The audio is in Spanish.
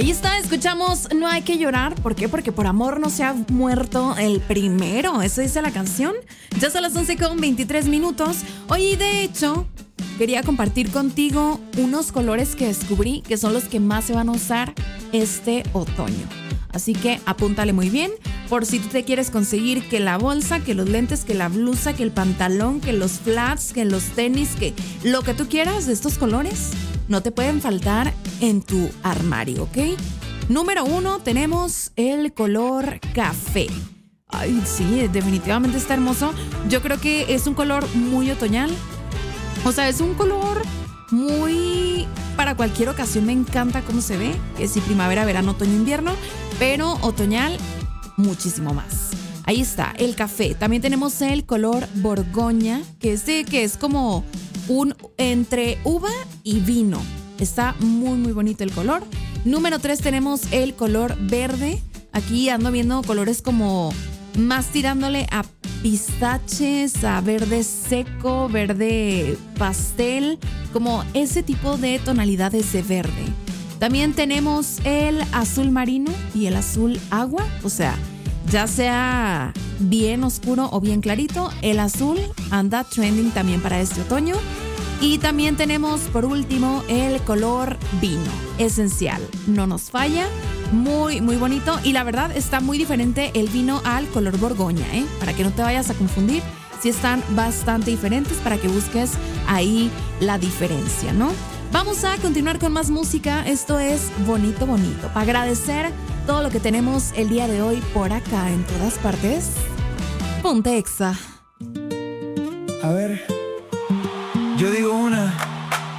Ahí está, escuchamos No hay que llorar. ¿Por qué? Porque por amor no se ha muerto el primero. Eso dice la canción. Ya son las 11:23. Oye, de hecho, quería compartir contigo unos colores que descubrí que son los que más se van a usar este otoño. Así que apúntale muy bien por si tú te quieres conseguir que la bolsa, que los lentes, que la blusa, que el pantalón, que los flats, que los tenis, que lo que tú quieras de estos colores no te pueden faltar en tu armario, ¿ok? Número 1 tenemos el color café. Ay, sí, definitivamente está hermoso. Yo creo que es un color muy otoñal. O sea, es un color muy para cualquier ocasión. Me encanta cómo se ve. Que si primavera, verano, otoño, invierno. Pero otoñal, muchísimo más. Ahí está, el café. También tenemos el color borgoña, que es como un entre uva y vino. Está muy, muy bonito el color. Número 3 tenemos el color verde. Aquí ando viendo colores como más tirándole a pistaches, a verde seco, verde pastel, como ese tipo de tonalidades de verde. También tenemos el azul marino y el azul agua, o sea, ya sea bien oscuro o bien clarito, el azul anda trending también para este otoño. Y también tenemos por último el color vino, esencial, no nos falla, muy muy bonito y la verdad está muy diferente el vino al color borgoña, para que no te vayas a confundir, sí están bastante diferentes para que busques ahí la diferencia, ¿no? Vamos a continuar con más música, esto es Bonito Bonito, para agradecer todo lo que tenemos el día de hoy por acá en todas partes. Ponte Exa. A ver, yo digo una.